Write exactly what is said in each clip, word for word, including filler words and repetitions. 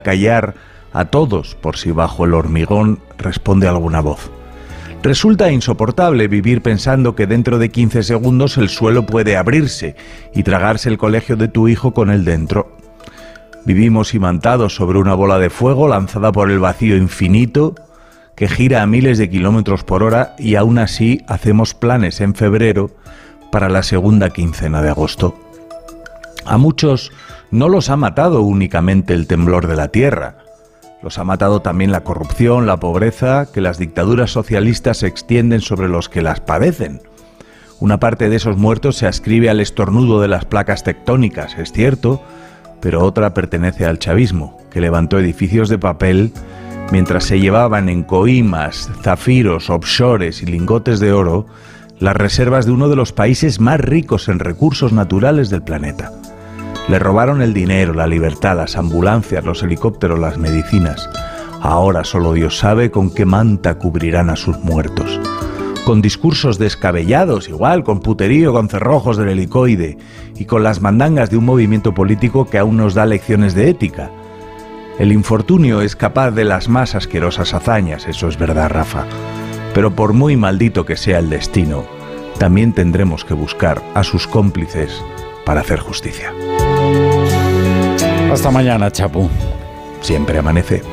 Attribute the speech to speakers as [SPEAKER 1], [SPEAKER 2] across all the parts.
[SPEAKER 1] callar a todos por si bajo el hormigón responde alguna voz. Resulta insoportable vivir pensando que dentro de quince segundos el suelo puede abrirse y tragarse el colegio de tu hijo con él dentro. Vivimos imantados sobre una bola de fuego lanzada por el vacío infinito que gira a miles de kilómetros por hora y aún así hacemos planes en febrero para la segunda quincena de agosto. A muchos no los ha matado únicamente el temblor de la tierra. Los ha matado también la corrupción, la pobreza, que las dictaduras socialistas extienden sobre los que las padecen. Una parte de esos muertos se ascribe al estornudo de las placas tectónicas, es cierto, pero otra pertenece al chavismo, que levantó edificios de papel mientras se llevaban en coimas, zafiros, offshores y lingotes de oro las reservas de uno de los países más ricos en recursos naturales del planeta. Le robaron el dinero, la libertad, las ambulancias, los helicópteros, las medicinas. Ahora solo Dios sabe con qué manta cubrirán a sus muertos. Con discursos descabellados, igual, con puterío, con cerrojos del helicoide y con las mandangas de un movimiento político que aún nos da lecciones de ética. El infortunio es capaz de las más asquerosas hazañas, eso es verdad, Rafa. Pero por muy maldito que sea el destino, también tendremos que buscar a sus cómplices para hacer justicia.
[SPEAKER 2] Hasta mañana, Chapu.
[SPEAKER 1] Siempre amanece.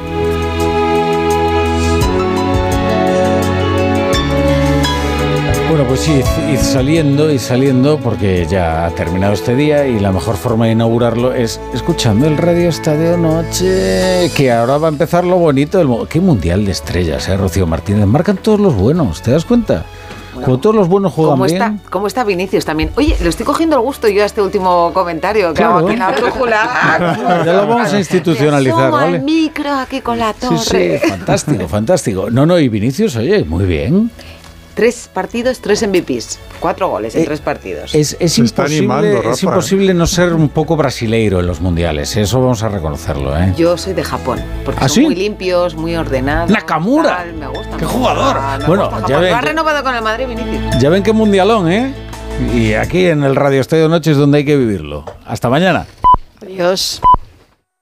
[SPEAKER 2] Bueno, pues id, id saliendo, id saliendo, porque ya ha terminado este día y la mejor forma de inaugurarlo es escuchando el Radio Estadio Noche, que ahora va a empezar lo bonito. Del, ¿Qué mundial de estrellas, eh, Rocío Martínez? Marcan todos los buenos, ¿te das cuenta? Bueno, como todos los buenos juegan
[SPEAKER 3] ¿cómo
[SPEAKER 2] bien.
[SPEAKER 3] Está, ¿Cómo está Vinicius también? Oye, le estoy cogiendo el gusto yo a este último comentario que
[SPEAKER 2] claro.
[SPEAKER 3] hago aquí en la brújula.
[SPEAKER 2] Ya lo vamos a institucionalizar, ¿vale?
[SPEAKER 3] El micro aquí con la torre.
[SPEAKER 2] Sí, sí, fantástico, fantástico. No, no, y Vinicius, oye, muy bien.
[SPEAKER 3] Tres partidos, tres M V Pes. Cuatro goles en eh, tres partidos.
[SPEAKER 2] Es, es, imposible, animando, es imposible no ser un poco brasileiro en los mundiales. Eso vamos a reconocerlo, ¿eh?
[SPEAKER 3] Yo soy de Japón. Porque
[SPEAKER 2] ¿Ah,
[SPEAKER 3] son
[SPEAKER 2] sí?
[SPEAKER 3] muy limpios, muy ordenados.
[SPEAKER 2] ¡Nakamura!
[SPEAKER 3] Tal, me gusta.
[SPEAKER 2] ¡Qué jugador!
[SPEAKER 3] Ah,
[SPEAKER 2] bueno,
[SPEAKER 3] gusta
[SPEAKER 2] ya ven.
[SPEAKER 3] Ha renovado con el Madrid, Vinicius.
[SPEAKER 2] Ya ven qué mundialón, ¿eh? Y aquí en el Radio Estadio Noche es donde hay que vivirlo. Hasta mañana.
[SPEAKER 3] Adiós.